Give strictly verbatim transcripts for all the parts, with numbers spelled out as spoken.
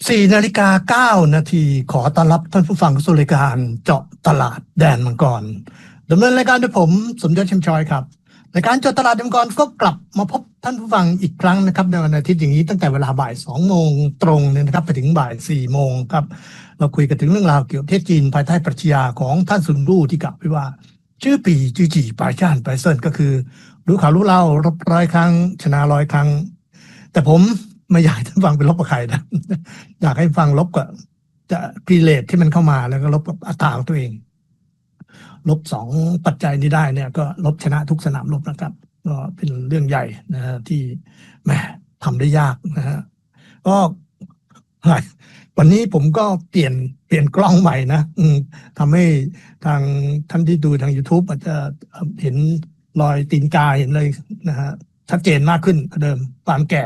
สี่นาฬิกาเก้านาทีขอต้อนรับท่านผู้ฟังเข้าสู่รายการเจาะตลาดแดนมังกรดำเนินรายการโดยผมสมยศชิมชอยครับรายการเจาะตลาดแดนมังกรก็กลับมาพบท่านผู้ฟังอีกครั้งนะครับในวันอาทิตย์อย่างนี้ตั้งแต่เวลาบ่ายสองโมงตรงเนี่ยนะครับไปถึงบ่ายสี่โมงครับเราคุยกันถึงเรื่องราวเกี่ยวกับประเทศจีนภายใต้ปรัชญาของท่านซุนลู่ที่กล่าวไว้ว่าชื่อปีจื้อจี่ปายจ้านปายเซินก็คือรู้ข่าวรู้เล่ารบร้อยครั้งชนะร้อยครั้งแต่ผมไม่อยากให้ท่านฟังเป็นลบกับใครนะอยากให้ฟังลบกับจะกิเลสที่มันเข้ามาแล้วก็ลบกับอัตตาของตัวเองลบสองปัจจัยนี้ได้เนี่ยก็ลบชนะทุกสนามรบนะครับก็เป็นเรื่องใหญ่นะฮะที่แหมทำได้ยากนะฮะก็วันนี้ผมก็เปลี่ยนเปลี่ยนกล้องใหม่นะทำให้ทางท่านที่ดูทาง YouTube อาจจะเห็นรอยตีนกาเห็นเลยนะฮะชัดเจนมากขึ้นกว่าเดิมความแก่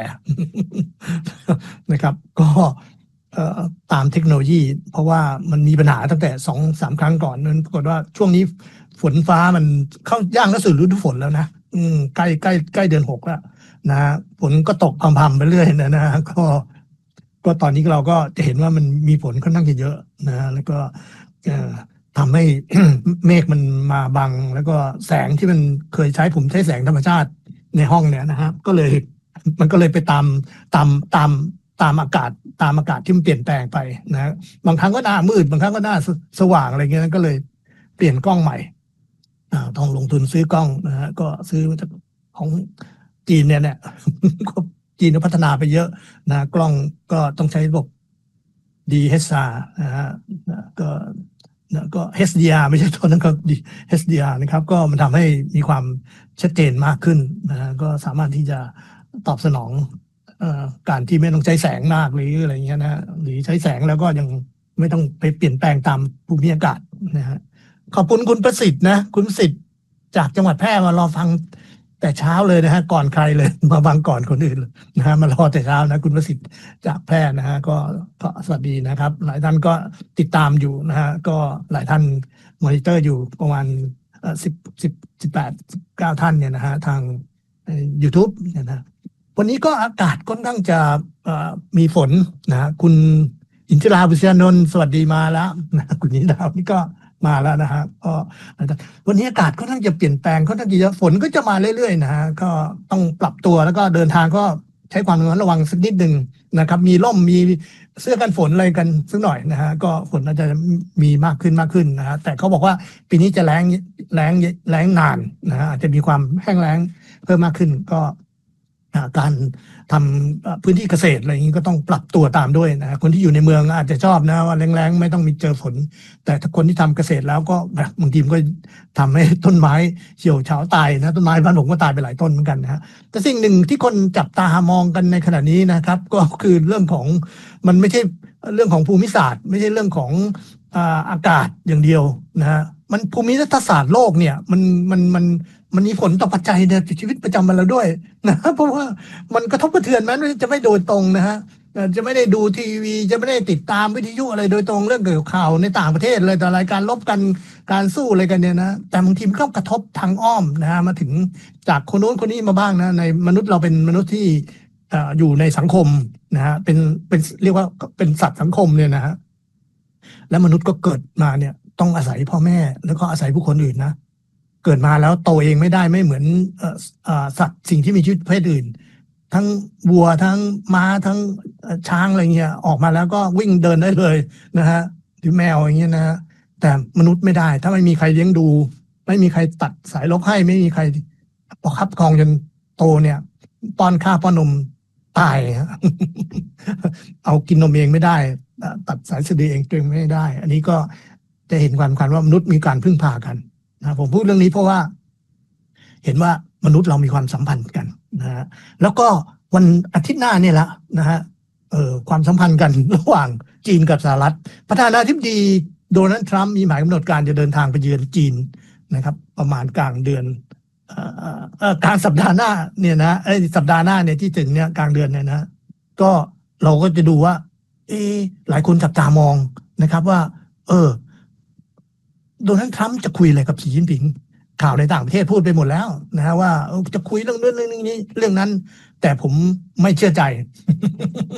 นะครับก็ตามเทคโนโลยีเพราะว่ามันมีปัญหาตั้งแต่สองสามครั้งก่อนนั้นปรากฏว่าช่วงนี้ฝนฟ้ามันเข้าย่างเข้าสู่ฤดูฝนแล้วนะอืมใกล้ใกล้ใกล้เดือนหกแล้วนะฝนก็ตกพรำๆไปเรื่อยนะนะก็ก็ตอนนี้เราก็จะเห็นว่ามันมีฝนค่อนข้างจะเยอะนะแล้วก็ทำให้ เมฆมันมาบังแล้วก็แสงที่มันเคยใช้ผมใช้แสงธรรมชาติในห้องเนี่ยนะครับก็เลยมันก็เลยไปตามตามตามตามอากาศตามอากาศที่มันเปลี่ยนแปลงไปนะบางครั้งก็หน้ามืดบางครั้งก็หน้าสว่างอะไรเงี้ยก็เลยเปลี่ยนกล้องใหม่อ่าต้องลงทุนซื้อกล้องนะฮะก็ซื้อจากของจีนเนี่ยเนี่ย จีนก็พัฒนาไปเยอะนะกล้องก็ต้องใช้ระบบ ดี เอช อาร์ นะฮะก็ก็ เอช ดี อาร์ ไม่ใช่ตัวนั้นก็ เอช ดี อาร์ นะครับก็มันทำให้มีความชัดเจนมากขึ้นนะก็สามารถที่จะตอบสนองเอ่อการที่ไม่ต้องใช้แสงมากหรืออะไรเงี้ยนะหรือใช้แสงแล้วก็ยังไม่ต้องไปเปลี่ยนแปลงตามภูมิอากาศนะฮะขอบคุณคุณประสิทธิ์นะคุณประสิทธิ์จากจังหวัดแพร่มารอฟังแต่เช้าเลยนะฮะก่อนใครเลยมาฟังก่อนคนอื่นนะฮะมารอแต่เช้านะคุณประสิทธิ์จากแพร่นะฮะก็สวัสดีนะครับหลายท่านก็ติดตามอยู่นะฮะก็หลายท่านมอนิเตอร์อยู่ประมาณเอ่อสิบ สิบ สิบแปด สิบเก้าท่านเนี่ยนะฮะทาง YouTube เนี่ยนะวันนี้ก็อากาศค่อนข้างจะมีฝนนะคุณอินทิราบุษยานนท์สวัสดีมาแล้วนะคุณนิดาวนี่ก็มาแล้วนะฮะก็วันนี้อากาศค่อนข้างจะเปลี่ยนแปลงค่อนข้างเยอะฝนก็จะมาเรื่อยๆนะฮะก็ต้องปรับตัวแล้วก็เดินทางก็ใช้ความระวังสักนิดนึงนะครับมีร่มมีเสื้อกันฝนอะไรกันสักหน่อยนะฮะก็ฝนอาจจะมีมากขึ้นมากขึ้นนะฮะแต่เขาบอกว่าปีนี้จะแล้งแล้งแล้งนานนะฮะอาจจะมีความแห้งแล้งเพิ่มมากขึ้นก็การทำพื้นที่เกษตรอะไรอย่างนี้ก็ต้องปรับตัวตามด้วยนะคนที่อยู่ในเมืองอาจจะชอบนะว่าแรงๆไม่ต้องมีเจอฝนแต่ถ้าคนที่ทำเกษตรแล้วก็บางทีมันก็ทำให้ต้นไม้เหี่ยวเฉาตายนะต้นไม้บ้านผมก็ตายไปหลายต้นเหมือนกันนะฮะแต่สิ่งหนึ่งที่คนจับตามองกันในขณะนี้นะครับก็คือเรื่องของมันไม่ใช่เรื่องของภูมิศาสตร์ไม่ใช่เรื่องของอากาศอย่างเดียวนะฮะมันภูมิรัฐศาสตร์โลกเนี่ยมันมันมันมันมีผลต่อปัจจัยในชีวิตประจำวันเราด้วยนะเพราะว่ามันกระทบกระเทือนมันจะไม่โดยตรงนะฮะจะไม่ได้ดูทีวีจะไม่ได้ติดตามวิทยุอะไรโดยตรงเรื่องเกี่ยวกับข่าวในต่างประเทศเลยแต่รายการลบกันการสู้อะไรกันเนี่ยนะแต่บางทีมันก็กระทบทางอ้อมนะฮะมาถึงจากคนโน้นคนนี้มาบ้างนะในมนุษย์เราเป็นมนุษย์ที่อยู่ในสังคมนะฮะเป็นเป็นเรียกว่าเป็นสัตว์สังคมเนี่ยนะฮะแล้วมนุษย์ก็เกิดมาเนี่ยต้องอาศัยพ่อแม่แล้วก็อาศัยผู้คนอื่นนะเกิดมาแล้วโตเองไม่ได้ไม่เหมือนสัตว์สิ่งที่มีชีวิตเพศอื่นทั้งวัวทั้งม้าทั้งช้างอะไรเงี้ยออกมาแล้วก็วิ่งเดินได้เลยนะฮะหรือแมวอย่างเงี้ยนะฮะแต่มนุษย์ไม่ได้ถ้าไม่มีใครเลี้ยงดูไม่มีใครตัดสายรกให้ไม่มีใครประคับประคองจนโตเนี่ยป้อนข้าวป้อนนมตาย เอากินนมเองไม่ได้ตัดสายสะดือเองตัวเองไม่ได้อันนี้ก็จะเห็นความสำคัญว่ามนุษย์มีการพึ่งพากันนะผมพูดเรื่องนี้เพราะว่าเห็นว่ามนุษย์เรามีความสัมพันธ์กันนะฮะแล้วก็วันอาทิตย์หน้าเนี่ยละนะฮะเอ่อความสัมพันธ์กันระหว่างจีนกับสหรัฐประธานาธิบดีโดนัลด์ทรัมป์มีหมายกำหนดการจะเดินทางไปเยือนจีนนะครับประมาณกลางเดือนเอ่อเอ่อกลางสัปดาห์หน้าเนี่ยนะไอ้สัปดาห์หน้าเนี่ยที่ถึงเนี่ยกลางเดือนเนี่ยนะก็เราก็จะดูว่าเออหลายคนจับตามองนะครับว่าเออโดนัลด์ทรัมป์จะคุยอะไรกับสีจิ้นผิงข่าวในต่างประเทศพูดไปหมดแล้วนะฮะว่าจะคุยเรื่องเรื่องนี้เรื่องนั้นแต่ผมไม่เชื่อใจ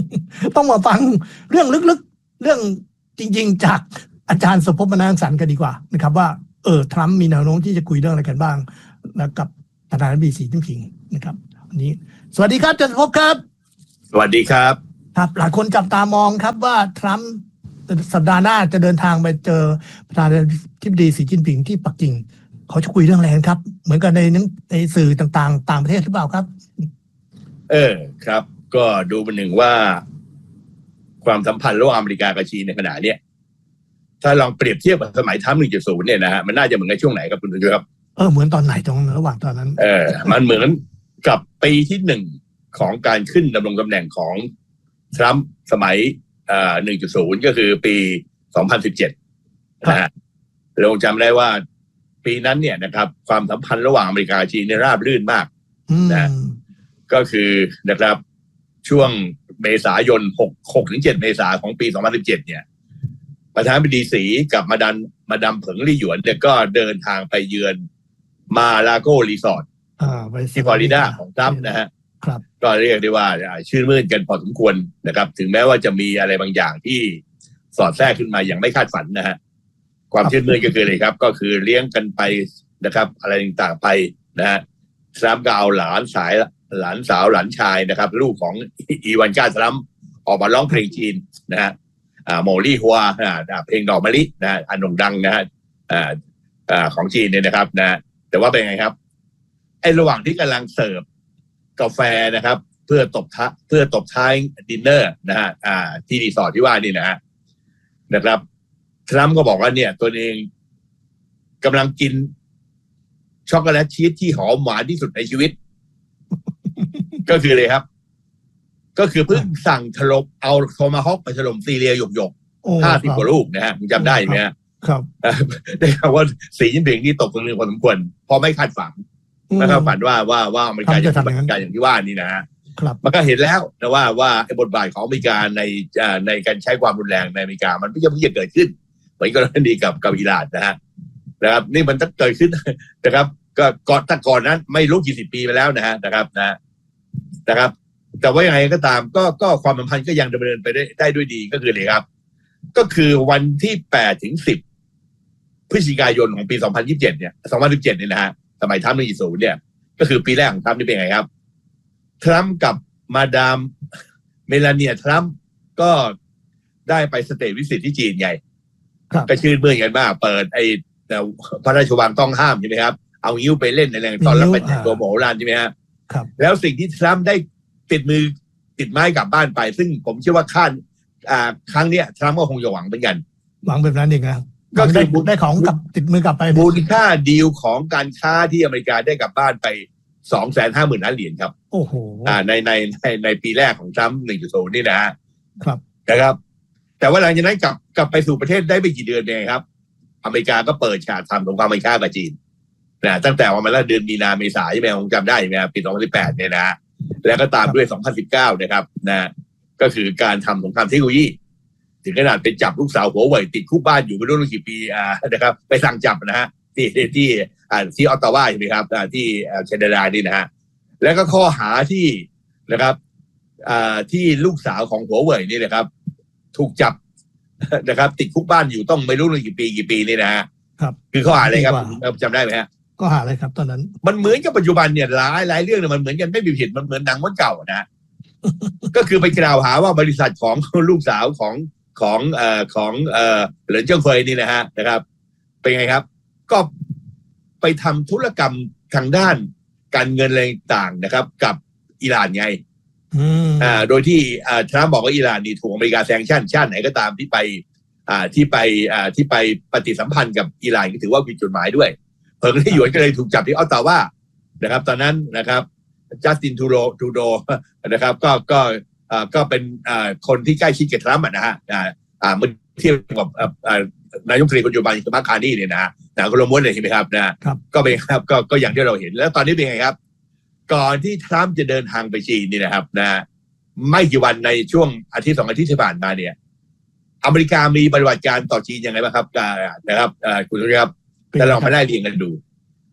ต้องมาฟังเรื่องลึกๆเรื่องจริงๆจากอาจารย์สุภพ มนัสสันกันดีกว่านะครับว่าเออทรัมป์มีแนวโน้มที่จะคุยเรื่องอะไรกันบ้างแล้วกับประธานาธิบดีสีจิ้นผิงนะครับวันนี้สวัสดีครับอาจารย์สุภพครับสวัสดีครับครับหลายคนจับตามองครับว่าทรัมป์สัปดาห์หน้าจะเดินทางไปเจอประธานาธิบดีสีจิ้นผิงที่ปักกิ่งเขาจะคุยเรื่องอะไรกันครับเหมือนกันในในสื่อต่างๆต่างประเทศหรือเปล่าครับเออครับก็ดูเป็นหนึ่งว่าความสัมพันธ์ระหว่างอเมริกากับจีนในขณะเนี้ยถ้าลองเปรียบเทียบกับสมัยทรัมป์ หนึ่งจุดศูนย์ เนี่ยนะฮะมันน่าจะเหมือนในช่วงไหนครับคุณผู้ชมครับเออเหมือนตอนไหนตรงระหว่างตอนนั้นเออมันเหมือนกับปีที่หนึ่งของการขึ้นดำรงตำแหน่งของทรัมป์สมัยเอ่อ หนึ่งจุดศูนย์ ก็คือปีสองพันสิบเจ็ดนะฮะเราจำได้ว่าปีนั้นเนี่ยนะครับความสัมพันธ์ระหว่างอเมริกากับจีนเนี่ยราบรื่นมากนะก็คือนะครับช่วงเมษายนหก หกถึงเจ็ดเมษายนของปีสองพันสิบเจ็ดเนี่ยประธานาธิบดีสีกับมาดันมาดามเผิงลี่หยวนเนี่ยก็เดินทางไปเยือนมาลาโกรีสอร์ทที่ฟลอริดาของทรัมป์นะฮะก็เรียกได้ว่าชื่นมื่นกันพอสมควรนะครับถึงแม้ว่าจะมีอะไรบางอย่างที่สอดแทรกขึ้นมาอย่างไม่คาดฝันนะฮะความชื่นมื่นก็คืออะไรครับก็คือเลี้ยงกันไปนะครับอะไรต่างๆไปนะฮะทรัมป์ก็เอาหลานสายหลานสาวหลานชายนะครับลูกของอีวานกาทรัมป์ออกมาร้องเพลงจีนนะฮะอ่าโมลี่ฮัวอ่าเพลงดอกมะลินะฮะอันโด่งดังนะฮะอ่าอ่าของจีนเนี่ยนะครับนะแต่ว่าเป็นไงครับไอ้ระหว่างที่กำลังเสิร์ฟกาแฟนะครับเพื่อตบท้ายเพื่อตบท้ายดินเนอร์นะฮะอ่าที่รีสอร์ทที่ว่านี่นะฮะนะครับทรัมป์ก็บอกว่าเนี่ยตัวเองกำลังกินช็อกโกแลตชีสที่หอมหวานที่สุดในชีวิตก็คือเลยครับก็คือเพิ่งสั่งถล่มเอาโทมาฮอกไปถล่มซีเรียหยกๆห้าสิบกว่าลูกนะฮะคุณจำได้ไหมฮะครับได้ข่าวว่าสีจิ้นผิงนี่ตกตรงนึงพอสมควรพอไม่คาดฝันไม่คาดฝันว่าว่าว่าอเมริกาจะทำการอย่างที่ว่านี่นะฮะมันก็เห็นแล้วนะว่าว่าบทบาทของอเมริกาในในการใช้ความรุนแรงในอเมริกามันไม่ใช่เพิ่งจะเกิดขึ้นเหมือนกรณีกับกับอิหร่านนะฮะนะครับนี่มันต้องเกิดขึ้นนะครับก็ก่อนแต่ก่อนนั้นไม่รู้กี่สิบปีไปแล้วนะฮะนะครับนะนะครับแต่ว่ายังไงก็ตามก็ก็ความสัมพันธ์ก็ยังดำเนินไปได้ได้ด้วยดีก็คือเลยครับก็คือวันที่แปดถึงสิบพฤศจิกายนของปีสองพันยี่สิบเจ็ดเนี่ยสองพันสิบเจ็ดเนี่ยนะฮะสมัยทรัมป์หนึ่งจุดศูนย์เนี่ยก็คือปีแรกของทรัมป์นี่เป็นไงครับทรัมป์กับมาดามเมลาเนียทรัมป์ก็ได้ไปสเตทวิสิตที่จีนไงก็ชื่นมื่นกันมากเปิดไอ้พระราชวังต้องห้ามใช่ไหมครับเอายิ้วไปเล่นในแรงตอนรับเป็นตัวโมโหลานใช่ไหมฮะแล้วสิ่งที่ทรัมป์ได้ติดมือติดไม้กลับบ้านไปซึ่งผมเชื่อว่าคาดอ่าครั้งเนี้ยทรัมป์ก็คงจะหวังเหมือนกันหวังแบบนั้นเองนะก็คือได้ของกับติดมือกลับไปมูลค่าดีลของการค้าที่อเมริกาได้กลับบ้านไปสองแสนห้าหมื่นล้านเหรียญครับโอ้โหอ่าในในในในปีแรกของทรัมป์หนึ่งจุดศูนย์นี่นะฮะครับนะครับแต่ว่าหลังจากนั้นกลับกลับไปสู่ประเทศได้ไม่กี่เดือนเองครับอเมริกาก็เปิดฉากทำสงครามการค้ากับจีนนะตั้งแต่วันมาแล้วเดือนมีนาเมษายนใช่ไหมผมจำได้ไหมครับปีสองพันสิบแปดเนี่ยนะแล้วก็ตามด้วยสองพันสิบเก้านะครับนะก็คือการทำสงครามเทคโนโลยีถึงขนาดไปจับลูกสาวหัวเว่ยติดคุกบ้านอยู่ไม่รู้กี่ปีอ่านะครับไปสั่งจับนะฮะที่ที่อ่าที่ออตตาวาใช่ไหมครับอ่าที่แคนาดานี่นะฮะแล้วก็ข้อหาที่นะครับอ่าที่ลูกสาวของหัวเว่ยนี่นะครับถูกจับนะครับติดคุกบ้านอยู่ต้องไม่รู้กี่ปีกี่ปีนี่นะฮะครับคือข้อหาอะไรครับจำได้ไหมฮะข้อหาอะไรครับตอนนั้นมันเหมือนกับปัจจุบันเนี่ยหลายหลายเรื่องเนี่ยมันเหมือนกันไม่มีผิดมันเหมือนหนังม้วนเก่านะ ก็คือไปกล่าวหาว่าบริษัทของลูกสาวของของเอ่อของเอ่อเหรินเจิ้งเฟยนี่นะฮะนะครับเป็นไงครับก็ไปทำธุรกรรมทางด้านการเงินอะไรต่างนะครับกับอิหร่านไงอ่าโดยที่อ่าทรัมป์บอกว่าอิหร่านนี่ถูกอเมริกาแซงชั่นชาติไหนก็ตามที่ไปอ่าที่ไปอ่าที่ไปปฏิสัมพันธ์กับอิหร่านก็ถือว่าผิดกฎหมายด้วยเพิงลี่หยวนก็เลยถูกจับที่ออตตาวานะครับตอนนั้นนะครับจัสตินทูโดทูโดนะครับก็ก็อ่าก็เป็นอ่าคนที่ใกล้ชิดกับทรัมป์นะฮะอ่าอ่าเมื่อเทียบกับอ่านายกรัฐมนตรีปัจจุบันคือมาร์คคาร์นี่เนี่ยนะฮะหนังคนละม้วนเลยใช่ไหมครับนะก็เป็นครับก็ก็อย่างที่เราเห็นแล้วตอนนี้เป็นไงครับก่อนที่ทรัมป์จะเดินทางไปจีนนี่นะครับนะไม่กี่วันในช่วงอาทิตย์สองอาทิตย์ที่ผ่านมาเนี่ยอเมริกามีปฏิบัติการต่อจีนยังไงบ้างครับนะครับคุณผู้ชมครับถ้าลองมาไล่เรียงกันดู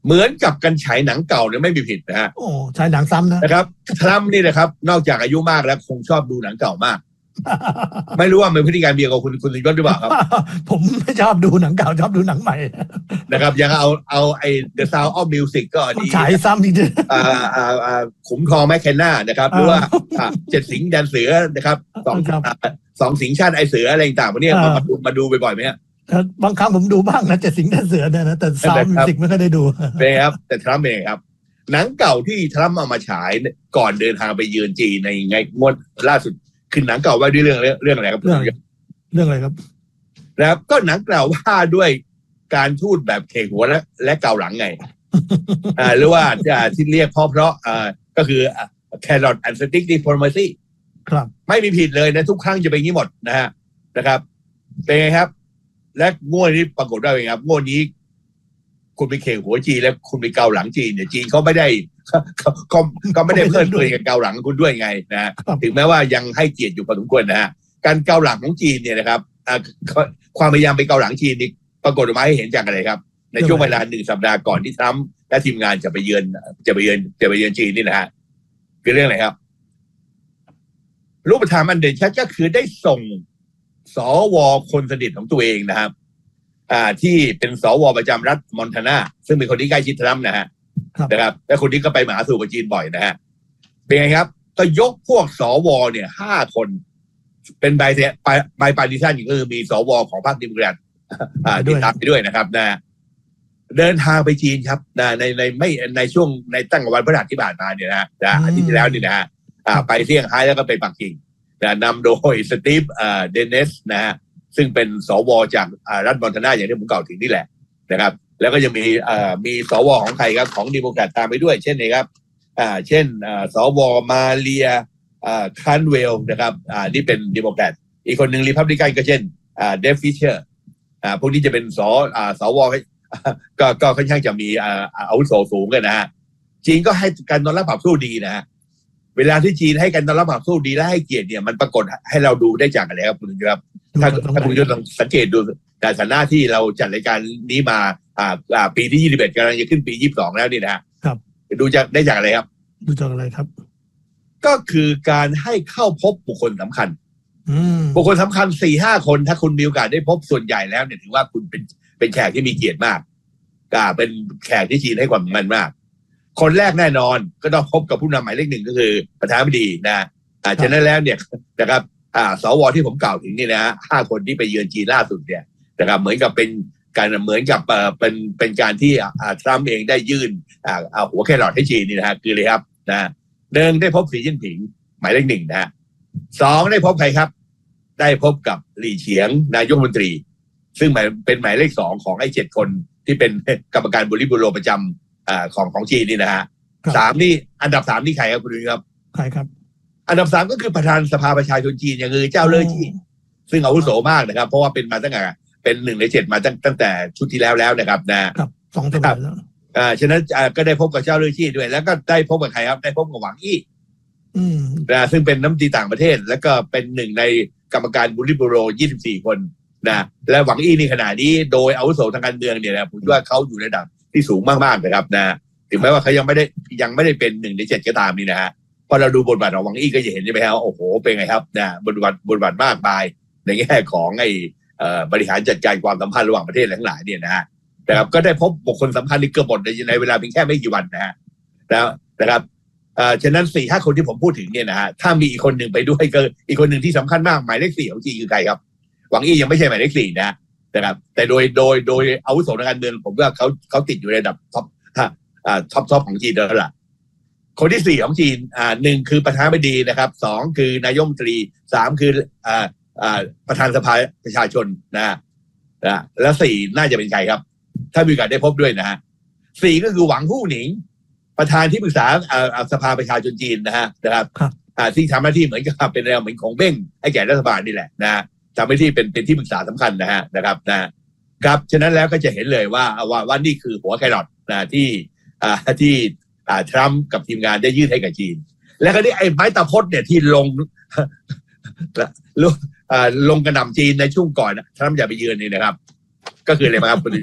เหมือนกับกันฉายหนังเก่าเนี่ยไม่มีผิดนะฮะโอ้ฉายหนังซ้ำนะนะครับทรัมป์นี่นะครับนอกจากอายุมากแล้วคงชอบดูหนังเก่ามาก ไม่รู้ว่าเป็นพฤติการเดียวกับคุณคุณสุยศหรือเปล่าครับผมไม่ชอบดูหนังเก่าชอบดูหนังใหม่นะครับยังเอาเอาไอ้ The Sound of Music ก็ดีฉายซ้ำจริงๆอ่าอ่าอ่าขุมทองแมคเคนนานะครับหรือว่าเจ็ดสิงห์แดนเสือนะครับสองสองสิงห์ชาติไอเสืออะไรต่างๆพวกนี้มาดูมาดูบ่อยๆไหมฮะบางครั้งผมดูบ้างนะเจ็ดสิงห์แดนเสือเนี่ยนะแต่ซาวด์มิวสิกไม่ค่อยได้ดูเป็นครับแต่ทรัมป์เองครับหนังเก่าที่ทรัมป์เอามาฉายก่อนเดินทางไปเยือนจีนในไงงวดล่าสุดคือหนังเก่าว่าด้วยเรื่องเรื่องอะไรครับเรื่องเรื่องอะไรครับนะครับก็หนังเก่าว่าด้วยการทูตแบบเขกหัวและและเกาหลังไงอ่าหรือว่าที่เรียกเพราะเพราะอ่าก็คือ carrot and stick diplomacy ครับไม่มีผิดเลยนะทุกครั้งจะเป็นอย่างนี้หมดนะฮะนะครับเป็นไงครับและงวดนี้ปรากฏว่าไงครับงวดนี้คุณไปเขกหัวจีนแล้วคุณไปเกาหลังจีนเนี่ยจีนเขาไม่ได้เขาเขาไม่ได้เพิ่มด้วยกับเกาหลังคุณด้วยไงนะฮะถึงแม้ว่ายังให้เกียรติอยู่พอสมควรนะฮะการเกาหลังของจีนเนี่ยนะครับความพยายามไปเกาหลังจีนนี่ปรากฏออกมาให้เห็นจากอะไรครับในช่วงเวลาหนึ่งสัปดาห์ก่อนที่ทรัมป์และทีมงานจะไปเยือนจะไปเยือนจะไปเยือนจีนนี่นะฮะคือเรื่องอะไรครับรูปธรรมอันเด่นชัดก็คือได้ส่งสวคนสนิทของตัวเองนะครับอ่าที่เป็นสวประจำรัฐมอนทานาซึ่งเป็นคนที่ใกล้ชิดทรัมป์นะฮะนะครับและคนนี้ก็ไปมาหาสู่กับจีนบ่อยนะฮะเป็นไงครับก็ยกพวกสวเนี่ยห้าคนเป็นใบเสใบใบปฏิทินอย่างก็คือมีสวของพรรคดิโมแครตอ่าติดตามไปด้วยนะครับนะเดินทางไปจีนครับนะในในไม่ในช่วงในตั้งวันพฤหัสที่ผ่านมาเนี่ยนะนะอาทิตย์ที่แล้วนี่นะฮะอ่าไปเซี่ยงไฮ้แล้วก็ไปปักกิ่งนะนำโดยสตีฟอ่าเดนนิสนะฮะซึ่งเป็นสวจากรัฐมอนทานาอย่างที่ผมกล่าวถึงนี่แหละนะครับแล้วก็ยังมีอ่ามีสวของใครครับของดิโมแครตตามไปด้วยเช่นนี้ครับอ่าเช่นอ่าสวมาเลียอ่าคันเวลนะครับอ่านี่เป็นดิโมแครตอีกคนหนึ่งรีพับลิกันก็เช่นอ่าเดฟฟิเชอร์อ่าพวกนี้จะเป็นสอ่าสวก็ก็ค่อนข้างจะมีอ่าอาวุโสสูงกันนะฮะจีนก็ให้การต้อนรับแบบสู้ดีนะฮะเวลาที่จีนให้การต้อนรับแบบสู้ดีและให้เกียรติเนี่ยมันปรากฏให้เราดูได้จากอะไรครับคุณครับถ้าถ้าคุณจะสังเกตดูแต่ฐานะที่เราจัดรายการนี้มาอ่าอ่าปีที่ยี่สิบเอ็ดกำลังจะขึ้นปียี่สิบสองแล้วนี่นะฮะครับดูจากได้จากอะไรครับดูจากอะไรครับก็คือการให้เข้าพบบุคคลสำคัญบุคคลสำคัญสี่ห้าคนถ้าคุณมีโอกาสได้พบส่วนใหญ่แล้วเนี่ยถือว่าคุณเป็นเป็นแขกที่มีเกียรติมากอ่าเป็นแขกที่จีนให้ความสำคัญมากคนแรกแน่นอนก็ต้องพบกับผู้นำหมายเลขหนึ่งก็คือประธานาธิบดีนะอ่าฉะนั้นแล้วเนี่ยนะครับอ่าสวที่ผมกล่าวถึงนี่นะฮะห้าคนที่ไปเยือนจีนล่าสุดเนี่ยนะครับเหมือนกับเป็นการเหมือนกับเอ่อเป็นเป็นการที่อ่าทรัมป์เองได้ยื่นอ่าเอาหัวแครอทให้จีนนี่นะฮะคือเลยครับนะหนึ่งได้พบสีจิ้นผิงหมายเลขหนึ่งนะฮะสองได้พบใครครับได้พบกับหลี่เฉียงนายกรัฐมนตรีซึ่งหมายเป็นหมายเลขสองของไอ้เจ็ดคนที่เป็นกรรมการบริบูโรประจำอ่าของของจีนนี่นะฮะสามนี่อันดับสามนี่ใครครับคุณดูครับใครครับอันดับสามก็คือประธานสภาประชาชนจีนอย่างคือเจ้าเล่อจี้ซึ่งอาวุโสมากนะครับเพราะว่าเป็นมาตั้งแต่เป็นหนึ่งในเจ็ดมาตั้งตั้งแต่ชุดที่แล้วแล้วนะครับนะครับสองสมัยแล้วอ่าฉะนั้นก็ได้พบกับเจ้าเล่อจี้ด้วยแล้วก็ได้พบกับใครครับได้พบกับหวังอี้อืมนะซึ่งเป็นน้ำตีต่างประเทศแล้วก็เป็นหนึ่งในกรรมการบริบูโรยี่สิบสี่คนนะและหวังอี้นี่ขณะนี้โดยอาวุโสทางการเมืองเนี่ยนะผมว่าเขาอยู่ในระดับที่สูงมากๆนะครับนะถึงแม้ว่าเขายังไม่ได้ยังไม่ได้เป็นหนึ่งในเจ็ดก็ตามนี่นะฮะพอเราดูบทบาทของหวังอี้ก็จะเห็นใช่ไหมครับโอ้โหเป็นไงครับนะบทบาทบทบาทมากมายในแง่ของไอ้บริหารจัดการความสัมพันธ์ระหว่างประเทศทั้งหลายเนี่ยนะฮะนะครับก็ได้พบบุคคลสำคัญที่เกือบหมดในเวลาเพียงแค่ไม่กี่วันนะฮะแล้วนะครับฉะนั้นสี่ห้าคนที่ผมพูดถึงเนี่ยนะฮะถ้ามีอีกคนหนึ่งไปด้วยก็อีกคนหนึ่งที่สำคัญมากหมายเลขสี่ของจีนคือใครครับหวังอี้ยังไม่ใช่หมายเลขสี่นะนะครับแต่โดยโดยโดยอาวุโสทางการเมืองผมว่าเขาเขาติดอยู่ในระดับท็อปอ่าท็อปท็อปของจีนแล้วล่ะคนที่สี่ของจีนอ่าหนึ่งคือประธานาธิบดีนะครับสองคือนายกรัฐมนตรีสามคืออ่าอ่าประธานสภาประชาชนนะนะและสี่น่าจะเป็นใครครับถ้ามีโอกาสได้พบด้วยนะฮะสี่ก็คือหวังฮู่หนิงประธานที่ปรึกษาอ่าสภาประชาชนจีนนะฮะนะครับอ่าที่ทำหน้าที่เหมือนกับเป็นแนวเหมือนของเบ้งให้แก่รัฐบาลนี่แหละนะทำหน้าที่เป็นเป็นที่ปรึกษาสำคัญนะฮะนะครับนะครับฉะนั้นแล้วก็จะเห็นเลยว่าว่าว่านี่คือหัวแครอทนะที่อ่าที่อ่าทรัมป์กับทีมงานได้ยื่นให้กับจีนแล้วก็นี่ไอ้ไม้ตะพดเนี่ยที่ลงลงอ่าลงกระหน่ำจีนในช่วงก่อนทรัมป์อย่าไปเยือนนี่นะครับก็คืออะไรมาครับคุณผู้ชมครับ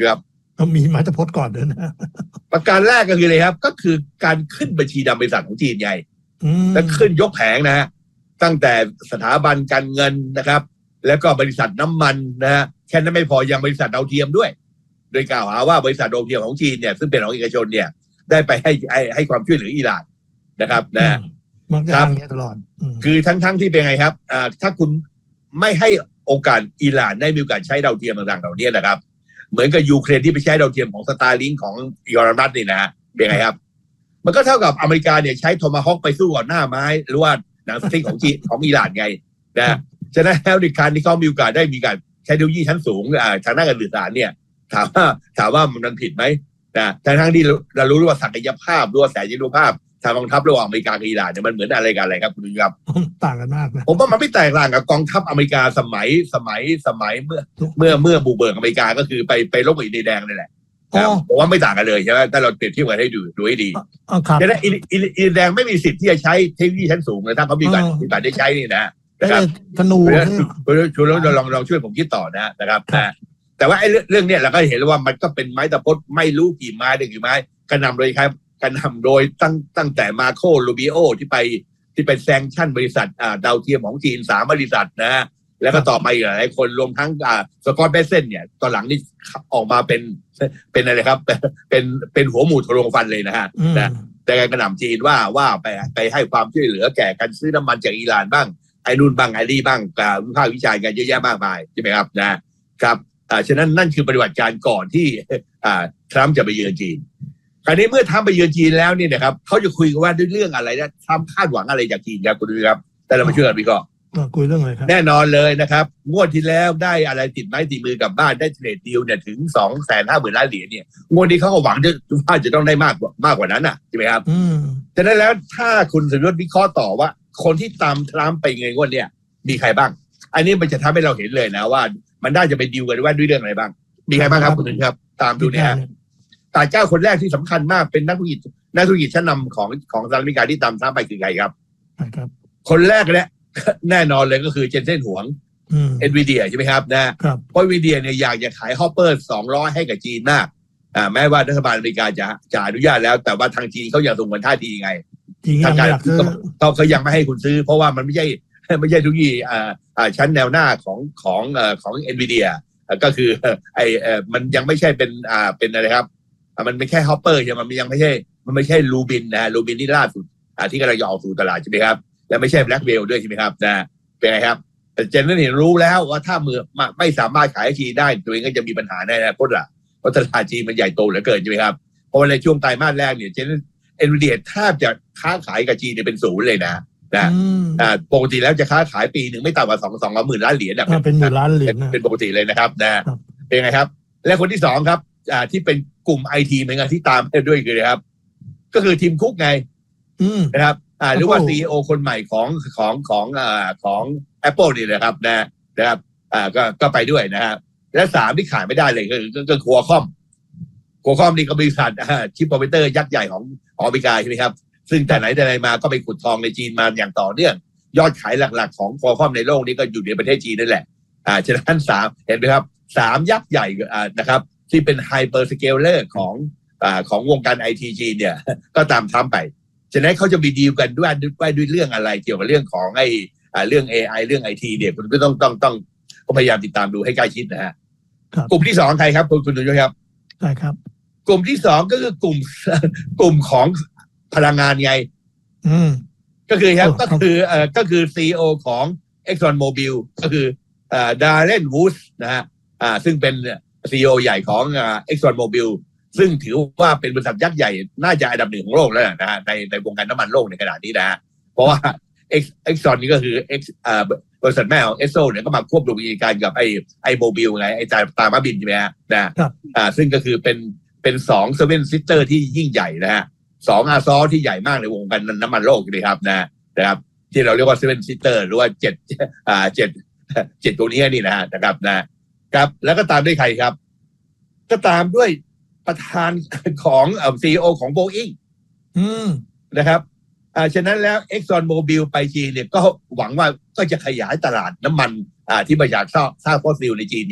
ต้องมีไม้ตะพดก่อนเดินนะประการแรกก็คือเลยครับ ก็คือการขึ้นบัญชีดำบริษัทของจีนไงอืมและขึ้นยกแผงนะฮะตั้งแต่สถาบันการเงินนะครับ แล้วก็บริษัทน้ำมันนะฮะแค่นั้นไม่พอยังบริษัทดาวเทียมด้วย โดยกล่าวหาว่าบริษัทดาวเทียมของจีนเนี่ยซึ่งเป็นของเอกชนเนี่ยได้ไปให้ให้ให้ความช่วยเหลืออิหร่านนะครับนะฮะมักจะทำอย่างนี้ตลอดมคือทั้งทั้งที่เป็นไงครับอ่าถ้าคุณไม่ให้โอกาสอิหร่านได้มีโอกาสใช้ดาวเทียมต่างๆเหล่านี้นะครับ เหมือนกับยูเครนที่ไปใช้ดาวเทียมของสตาร์ลิงของยอร์ดันนี่นะฮะเป็นไงครับ มันก็เท่ากับอเมริกาเนี่ยใช้โทมาฮอคไปสู้กับหน้าไม้หรือว่าหนังสติ๊กของจีนของอิหร่านไงนะฉะนั้นแล้วในการที่เขามีโอกาสได้มีการใช้เทคโนโลยีชั้นสูงอ่าทางด้านการสื่อสารเนี่ยถามว่าถามว่ามันผิดไหมนะทั้งทั้งที่เรารู้ว่าศักยภาพด้วยแสนยานุภาพทางกองทัพระหว่างอเมริกากับอิหร่านเนี่ยมันเหมือนอะไรกันอะไรครับคุณผู้ชมครับต่างกันมากนะผมว่ามันไม่แตกต่างกับกองทัพอเมริกาสมัยสมัยสมัยเมื่อเมื่อเมื่อบุกเบิกอเมริกาก็คือไปไปรบกับอินเดียแดงนี่แหละครับผมว่าไม่ต่างกันเลยใช่ไหมถ้าเราเปรียบเทียบกันให้ดูดูให้ดีอ๋อครับฉะนั้นอินอินอินเดียแดงไม่มีสิทธิ์ที่จะใช้เทคโนโลยีชั้นสูงเลยถ้าเขามีการมีการได้ใช้นี่นะนะครับธนูช่วยลองลองลองช่วยผมคิดต่อนะนะครับนะแต่ว่าไอ้เรื่องเรื่องเนี้ยเราก็เห็นแล้วว่ามันก็เป็นไม้ตะพดไม่รู้กี่ไม้ได้กี่ไม้กระหน่ำโดยครับกระหน่ำโดยตั้งตั้งแต่มาโคลูบิโอที่ไปที่เป็นแซงชั่นบริษัทอ่าดาวเทียมของจีนสามบริษัทนะฮะแล้วก็ต่อมาอีกหลายคนรวมทั้งอ่าสกอตเบสเซนเนี่ยตอนหลังนี่ออกมาเป็นเป็นอะไรครับเป็นเป็นหัวหมูทะลวงฟันเลยนะฮะนะแต่การกระหน่ำจีนว่าว่าไปไปให้ความช่วยเหลือแก่การซื้อน้ำมันจากอิหร่านบ้างไอ้นู่นบ้างไอ้นี่บ้างการวิพากษ์วิจารณ์กันเยอะแยะมากมายใช่ไหมครับนะครับอ่าฉะนั้นนั่นคือปฏิบัติการก่อนที่อ่าทรัมป์จะไปเยือนจีนคราวนี้เมื่อทรัมป์ไปเยือนจีนแล้วเนี่ยนะครับเขาจะคุยกันว่าด้วยเรื่องอะไรนะทรัมป์คาดหวังอะไรจากจีนครับคุณดูครับแต่เรามาช่วยกันวิเคราะห์คุยเรื่องอะไรครับแน่นอนเลยนะครับงวดที่แล้วได้อะไรติดไม้ติดมือกลับบ้านได้เทรดดีลเนี่ยถึงสองแสนห้าหมื่นล้านเหรียญเนี่ยงวดนี้เขาก็หวังจะว่าจะต้องได้มากกว่ามากกว่านั้นอ่ะใช่ไหมครับอืมฉะนั้นแล้วถ้าคุณสมยศวิเคราะห์ต่อว่าคนที่ตามทรัมป์ไปเงินงวดเนี่ยมีใครบ้างอันนี้มันจะทำให้เราเห็นเลยนะว่ามันน่าจะไปดีลกันว่าด้วยเรื่องอะไรบ้างมีใครบ้างครับคุณครับตามดูเนี่ยต่างเจ้าคนแรกที่สำคัญมากเป็นนักธุรกิจนักธุรกิจชั้นนำของของสหรัฐอเมริกาที่ตามทรัมป์ไปคือใครครับครับคนแรกเนี่ยแน่นอนเลยก็คือเจนเซ่นหวงเอ็นวีเดียใช่ไหมครับนะเพราะวีเดียเนี่ยอยากจะขายฮอปเปอร์สองร้อยให้กับจีนมากอ่าแม้ว่ารัฐบาลอเมริกาจะจะอนุญาตแล้วแต่ว่าทางจีนเขายังส่งกันท่าทีไงทางการเขาเขายังไม่ให้คุณซื้อเพราะว่ามันไม่ใช่ไม่ใช่ทุกยี่อ่าอ่าชั้นแนวหน้าของของเอ่อของเอ็นวีเดียก็คือไอเอ่อมันยังไม่ใช่เป็นอ่าเป็นอะไรครับมันไม่แค่ฮอปเปอร์ใช่มันยังไม่ใช่มันไม่ใช่ลูบินนะลูบินที่ล่าสุดอ่าที่กำลังจะออกสู่ตลาดใช่ไหมครับและไม่ใช่แบล็กเบลด้วยใช่ไหมครับนะเป็นไงครับแต่เจนนั่นเห็นรู้แล้วว่าถ้าเมื่อไม่สามารถขายให้จีนได้ตัวเองก็จะมีปัญหาแน่ๆเพราะละเพราะตลาดจีนมันใหญ่โตเหลือเกินใช่ไหมครับเพราะว่าในช่วงไตรมาสแรกเนี่ยเจนเอ็นวีเดียแทบจะค้าขายกับจีนเนี่ยเป็นศูนย์เลยนะนะอ่าปกติแล้วจะค้าขายปีหนึ่งไม่ต่ำกว่าสองสองหมื่นล้านเหรียญนะเป็นหมื่นล้านเหรียญเป็นปกติเลยนะครับนะเป็นไงครับและคนที่สองครับอ่าที่เป็นกลุ่มไอทีเหมือนกันที่ตามด้วยคืออะไรครับก็คือทีมคุกไงนะครับอ่าหรือว่า ซี อี โอ คนใหม่ของของของอ่าของ Apple นี่นะครับนะนะครับอ่าก็ก็ไปด้วยนะครับและสามที่ขายไม่ได้เลยก็คือก็คัวคอมคัวคอมนี่ก็บริษัทอ่าชิปคอมพิวเตอร์ยักษ์ใหญ่ของของอเมริกาใช่ไหมครับซึ่งแต่ไหนแต่ไรมาก็ไปขุดทองในจีนมาอย่างต่อเนื่องยอดขายหลักๆของคัวคอมในโลกนี้ก็อยู่ในประเทศจีนนั่นแหละอ่าฉะนั้นสามเห็นไหมครับสามยักษ์ใหญ่อ่านะครับที่เป็นไฮเปอร์สเกลเลอร์ของอ่าของวงการไอทีจีนเนี่ยก็ตามทำไปฉะนั้นเขาจะมีดีลกันด้วยด้วยเรื่องอะไรเกี่ยวกับเรื่องของไอ้เรื่อง เอ ไอ เรื่อง ไอ ที เนี่ยคุณก็ต้องต้องต้องพยายามติดตามดูให้ใกล้ชิดนะฮะกลุ่มที่สองใครครับคุณคุณดุลยครับใช่ครับกลุ่มที่สองก็คือกลุ่มกลุ่มของพลังงานไงอืมก็คือครับก็คือเอ่อก็คือ ซี อี โอ ของ Exxon Mobil ก็คือเอ่อดาร์เรนวูดส์นะฮะอ่าซึ่งเป็น ซี อี โอ ใหญ่ของอ่า Exxon Mobilซึ่งถือว่าเป็นบริษัทยักษ์ใหญ่น่าจะอันดับหนึ่งของโลกแล้วนะฮะในในวงการน้ำมันโลกในขณะนี้นะฮะเพราะว่า Exxon นี่ก็คือ X อ่าบริษัทแม่ของ Esso เนี่ยก็มาควบรวมกิจการกับไอ้ไอ้โมบิลไงไอ้ตาตามาบินใช่ไหมฮะนะอ่าซึ่งก็คือเป็นเป็นสองเซเว่นซิสเตอร์ที่ยิ่งใหญ่นะฮะสองอาซอที่ใหญ่มากในวงการน้ำมันโลกเลยครับนะนะครับที่เราเรียกว่าเซเว่นซิสเตอร์หรือว่าเจ็ดอ่าเจ็ดเจ็ดตัวนี้นี่นะฮะนะครับนะครับแล้วก็ตามด้วยใครครับก็ตามด้วยประธานของเอ่อ ซี อี โอ ของ Boeing อืมนะครับอ่าฉะนั้นแล้ว Exxon Mobil ไปจีนเนี่ยก็หวังว่าก็จะขยายตลาดน้ำมันอ่าที่มาจากซากฟอสซิลในจีนไง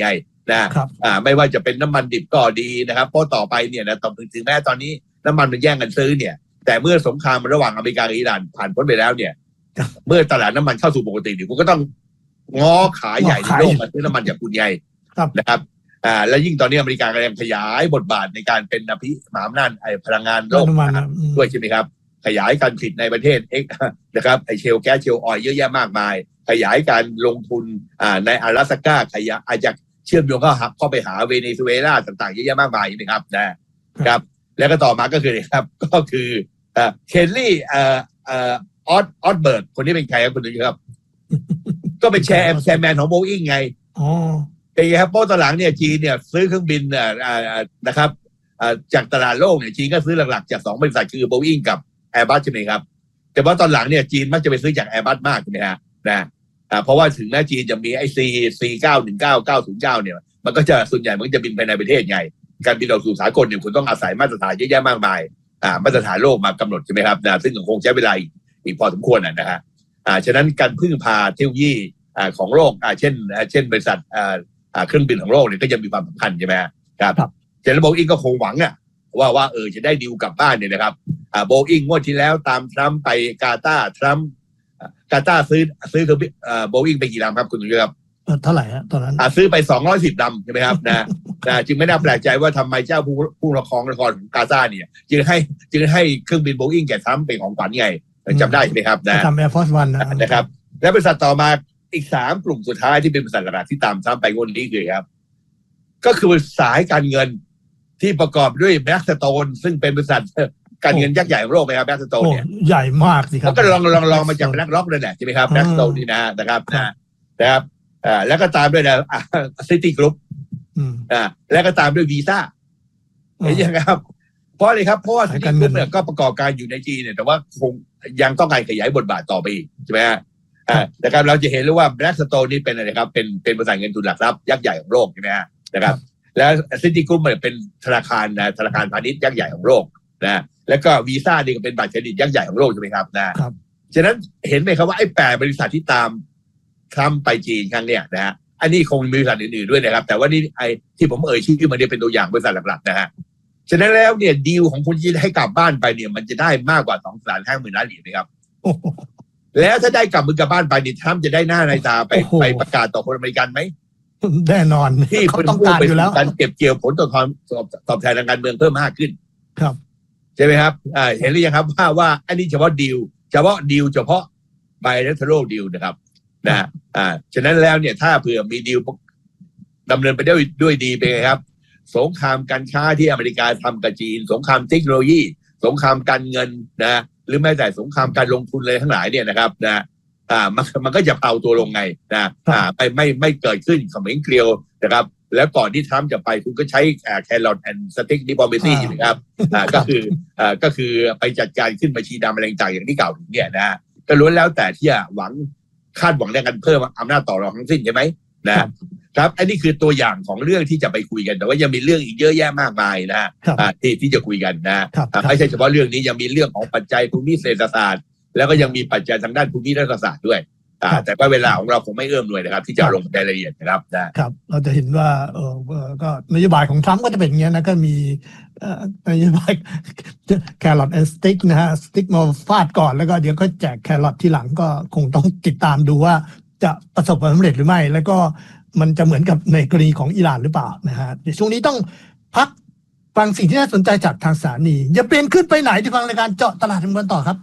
นะอ่าไม่ว่าจะเป็นน้ำมันดิบก็ดีนะครับเพราะต่อไปเนี่ยนะต่อถึงแม้ตอนนี้น้ำมันมันแย่งกันซื้อเนี่ยแต่เมื่อสงครามระหว่างอเมริกากับอิหร่านผ่านพ้นไปแล้วเนี่ยเมื่อตลาดน้ำมันเข้าสู่ปกติเนี่ยคุณก็ต้องง้อขายใหญ่ในโลกมาซื้อน้ำมันจากคุณใหญ่นะครับอ่าและยิ่งตอนนี้อเมริกากำลังขยายบทบาทในการเป็นอภิมหาอำนาจพลังงานโลกด้วยใช่ไหมครับขยายการผลิตในประเทศเอ็กนะครับไอเชลแก๊สเชลออยล์เยอะแยะมากมายขยายการลงทุนอ่าใน阿拉斯ก้าขยายอาจจะเชื่อมโยงเข้าเข้าไปหาเวเนซุเอลาต่างๆเยอะแยะมากมายนะครับนะครับแล้วก็ต่อมาก็คือครับก็คืออ่าเคนลี่อ่าอ่าออสออสเบิร์กคนนี้เป็นใครครับคุณดูครับก็เป็นแชร์แชร์แมนของโบอิ้งไงอ๋อเป็นไงครับเพราะตอนหลังเนี่ยจีนเนี่ยซื้อเครื่องบินอ่าอ่านะครับอ่าจากตลาดโลกเนี่ยจีนก็ซื้อหลักๆจากสองบริษัทคือโบอิ้งกับแอร์บัสใช่ไหมครับแต่ว่าตอนหลังเนี่ยจีนมักจะไปซื้อจากแอร์บัสมากใช่ไหมฮะนะอ่าเพราะว่าถึงแม้จีนจะมีไอซีซีเก้าหนึ่งเก้าเก้าศูนย์เก้าเนี่ยมันก็จะส่วนใหญ่มันจะบินภายในประเทศไงการบินออกสู่สากลเนี่ยคุณต้องอาศัยมาตรฐานเยอะแยะมากมายอ่ามาตรฐานโลกมากำหนดใช่ไหมครับนะซึ่งคงใช้เวลาอีกพอสมควรนะฮะอ่าฉะนั้นการพึ่งพาเทคโนโลยีอ่าของโลกอ่าเช่นเช่นบริษัทอ่าอ่าเครื่องบินของโลกเนี่ยก็จะมีความสำคัญใช่ไหมครับเจนโบอิงก็คงหวังอ่ะว่าว่าเออจะได้ดีลกลับบ้านเนี่ยนะครับอ่าโบอิงงวดที่แล้วตามทรัมป์ไปกาตาร์ทรัมป์กาตาร์ซื้อซื้อเครื่องบินอ่าโบอิงไปกี่ลำครับคุณผู้ชมครับเท่าไหร่ฮะตอนนั้นอ่าซื้อไปสองร้อยสิบลำใช่ไหมครับนะนะจึงไม่น่าแปลกใจว่าทำไมเจ้าผู้ผู้ละครละครของกาตาร์เนี่ยจึงให้จึงให้เครื่องบินโบอิงแก่ทรัมป์เป็นของขวัญไงจำได้ไหมครับนะทำ Air Force One นะครับและบริษัทต่อมาอีกสามกลุ่มสุดท้ายที่เป็นบริษัทหลักที่ตามซ้ำไปงวดนี้คือครับก็คือสายการเงินที่ประกอบด้วยแบล็กสโตนซึ่งเป็นบริษัทการเงินยักษ์ใหญ่ของโลกไหมครับแบล็กสโตนเนี่ยใหญ่มากสิครับก็ลองลองลองมาจากแบล็กร็อกเลยแหละใช่ไหมครับแบล็กสโตนนี่นะนะครับนะครับอ่าแล้วก็ตามด้วยนะซิตี้กรุ๊ปอ่าแล้วก็ตามด้วยวีซ่าเห็นยังครับเพราะอะไรครับเพราะว่าซิตี้กรุ๊ปเนี่ยก็ประกอบการอยู่ในจีนเนี่ยแต่ว่าคงยังต้องการขยายบทบาทต่อไปอีกใช่ไหมฮะอ่านะครับเราจะเห็นเลยว่าแบล็กสโตนนี่เป็นอะไรครับเป็นเป็นบริษัทเงินทุนหลักทรัพย์ยักษ์ใหญ่ของโลกใช่ไหมฮะนะครับแล้วซิตี้กรุ๊ปเนี่ยเป็นธนาคารนะธนาคารพาณิชย์ยักษ์ใหญ่ของโลกนะแล้วก็วีซ่านี่ก็เป็นบัตรเครดิตยักษ์ใหญ่ของโลกใช่ไหมครับนะครับฉะนั้นเห็นไหมครับว่าไอ้แปดบริษัทที่ตามทรัมป์ไปจีนครั้งเนี้ยนะฮะอันนี้คงมีบริษัทอื่นๆด้วยนะครับแต่ว่านี่ไอ้ที่ผมเอ่ยชื่อมันเนี่ยเป็นตัวอย่างบริษัทหลักๆนะฮะฉะนั้นแล้วเนี่ยดีลของคุณที่ให้กลับบ้านไปเนี่ยมันจะได้มากกว่าสองแสนห้าหมื่นล้านเหรียญนะครับแล้วถ้าได้กลับมือกลับบ้านไปดิทรัมป์จะได้หน้าในตาไปไปประกาศต่อคนอเมริกันไหมแน่นอนที่เขาต้องการอยู่แล้วการเก็บเกี่ยวผลตอบแทนตอบแทนทางการเมืองเพิ่มมากขึ้นครับใช่ไหมครับอ่าเห็นหรือยังครับว่าว่าอันนี้เฉพาะดีลเฉพาะดีลเฉพาะ bilateral deal นะครับนะอ่าฉะนั้นแล้วเนี่ยถ้าเผื่อมีดีลดำเนินไปด้วยด้วยดีไปครับสงครามการค้าที่อเมริกาทำกับจีนสงครามเทคโนโลยีสงครามการเงินนะหรือแม้แต่สงครามการลงทุนเลยทั้งหลายเนี่ยนะครับนะอ่ามันมันก็จะเผาตัวลงไงนะอ่าไปไม่ไม่เกิดขึ้นเขมรเกลียวนะครับแล้วก่อนที่ทรัมป์จะไปคุณก็ใช้แครอทแอนด์สติ๊กดิปโลเมซีนะครับอ่าก็คืออ่าก็คือไปจัดการขึ้นบัญชีดำอะไรต่างๆอย่างที่กล่าวถึงเนี่ยนะก็ล้วนแล้วแต่ที่จะหวังคาดหวังในการเพิ่มอำนาจต่อรองทั้งสิ้นใช่ไหมนะครับอันนี้คือตัวอย่างของเรื่องที่จะไปคุยกันแต่ว่ายังมีเรื่องอีกเยอะแยะมากมายนะฮะที่ที่จะคุยกันนะไม่ใช่เฉพาะเรื่องนี้ยังมีเรื่องของปัจจัยภูมิเศรษฐศาสตร์แล้วก็ยังมีปัจจัยทางด้านภูมิรัฐศาสตร์ด้วยแต่ว่าเวลาของเราคงไม่เอื้อมหน่วยนะครับที่จะลงรายละเอียดนะครับครับเราจะเห็นว่าเออก็นโยบายของทรัมป์ก็จะเป็นอย่างนี้นะก็มีนโยบายแครอทแอนด์สติ๊กนะฮะสติ๊กมาฟาดก่อนแล้วก็เดี๋ยวก็แจกแครอทที่หลังก็คงต้องติดตามดูว่าจะประสบความสำเร็จหรือไม่แล้วก็มันจะเหมือนกับในกรณีของอิหร่านหรือเปล่านะฮะเดี๋ยวช่วงนี้ต้องพักฟังสิ่งที่น่าสนใจจากทางสถานีอย่าเปลี่ยนขึ้นไปไหนที่ฟังรายการเจาะตลาดกันต่อครับ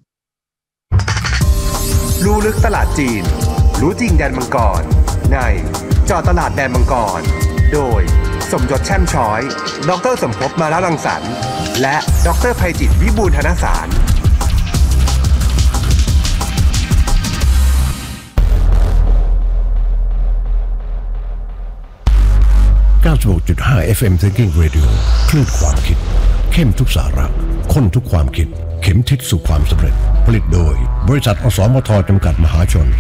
รู้ลึกตลาดจีนรู้จริงแดนมังกรในเจาะตลาดแดนมังกรโดยสมยศแช่มช้อยดรสมภพมาลารังสรรค์และดรไพจิตรวิบูลย์ธนสารเก้าสิบหกจุดห้า เอฟ เอ็ม Thinking Radio คลื่นความคิดเข้มทุกสาระข้นทุกความคิดเข็มทิศสู่ความสำเร็จผลิตโดยบริษัทอสมทจำกัดมหาชน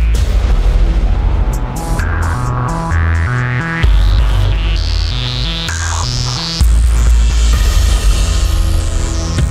สมูท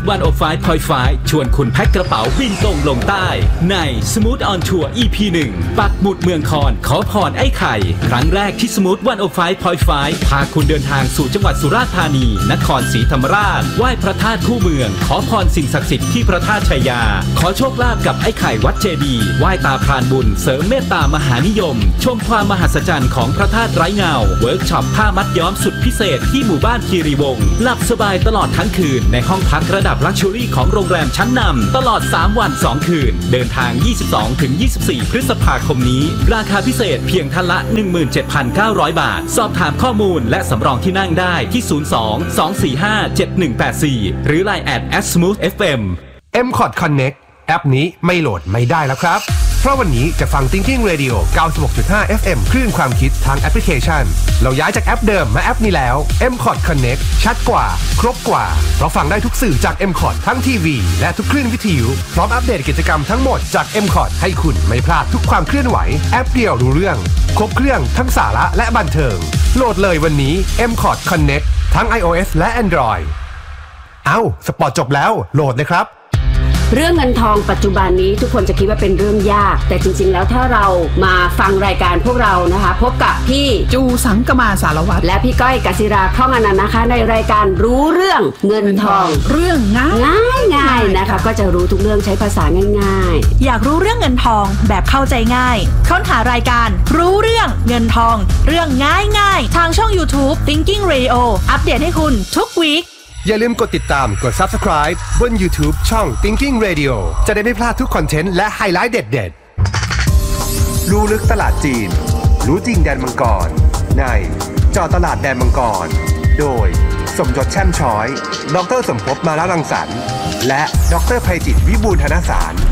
หนึ่งศูนย์ห้า จุดห้า ชวนคุณแพ็คกระเป๋าบินตรงลงใต้ใน Smooth on Tour อี พี หนึ่ง ปักหมุดเมืองคอนขอพรไอ้ไข่ครั้งแรกที่ Smooth หนึ่งศูนย์ห้า จุดห้า พาคุณเดินทางสู่จังหวัดสุราษฎร์ธานีนครศรีธรรมราชไหว้พระธาตุคู่เมืองขอพรสิ่งศักดิ์สิทธิ์ที่พระธาตุชัยยาขอโชคลาภกับไอ้ไข่วัดเจดีย์ไหว้ตาพรานบุญเสริมเมตตามหานิยมชมความมหัศจรรย์ของพระธาตุไร้เงาเวิร์กช็อปผ้ามัดย้อมสุดพิเศษที่หมู่บ้านคีรีวงศ์หลับสบายตลอดทั้งคืนในห้องพักระดับลักชัวรี่ของโรงแรมชั้นนำตลอดสามวันสองคืนเดินทาง ยี่สิบสองถึงยี่สิบสี่ พฤษภาคมนี้ราคาพิเศษเพียงท่านละ หนึ่งหมื่นเจ็ดพันเก้าร้อย บาทสอบถามข้อมูลและสำรองที่นั่งได้ที่ ศูนย์ สอง สอง สี่ ห้า เจ็ด หนึ่ง แปด สี่ หรือ ไลน์ แอท แอท สมูท เอฟ เอ็มเอ็ม คอร์ด Connect แอปนี้ไม่โหลดไม่ได้แล้วครับเพราะวันนี้จะฟัง Thinking Radio เก้าสิบหกจุดห้า เอฟ เอ็ม คลื่นความคิดทางแอปพลิเคชันเราย้ายจากแอปเดิมมาแอปนี้แล้ว เอ็ม คอร์ด Connect ชัดกว่าครบกว่าเพราะฟังได้ทุกสื่อจาก เอ็ม คอร์ด ทั้งทีวีและทุกคลื่นวิทยุพร้อมอัปเดตกิจกรรมทั้งหมดจาก เอ็ม คอร์ด ให้คุณไม่พลาดทุกความเคลื่อนไหวแอปเดียวรู้เรื่องครบเครื่องทั้งสาระและบันเทิงโหลดเลยวันนี้ เอ็ม คอร์ด Connect ทั้ง iOS และ Android เอ้าสปอร์ตจบแล้วโหลดเลยครับเรื่องเงินทองปัจจุบันนี้ทุกคนจะคิดว่าเป็นเรื่องยากแต่จริงๆแล้วถ้าเรามาฟังรายการพวกเรานะคะพบกับพี่จูสังกมาสารวัตรและพี่ก้อยกศิราคล่องอนันต์นะคะในรายการรู้เรื่องเงินทองเรื่องง่ายง่ายง่ายนะคะก็จะรู้ทุกเรื่องใช้ภาษาง่ายๆอยากรู้เรื่องเงินทองแบบเข้าใจง่ายค้นหารายการรู้เรื่องเงินทองเรื่องง่ายง่ายทางช่อง YouTube Thinking Radio อัปเดตให้คุณทุกวีคอย่าลืมกดติดตามกด Subscribe บน YouTube ช่อง Thinking Radio จะได้ไม่พลาดทุกคอนเทนต์และไฮไลท์เด็ดๆรู้ลึกตลาดจีนรู้จริงแดนมังกรในเจาะตลาดแดนมังกรโดยสมยศแช่มช้อยดรสมภพมาลารังสรรค์และดรไพจิตรวิบูลย์ธนสาร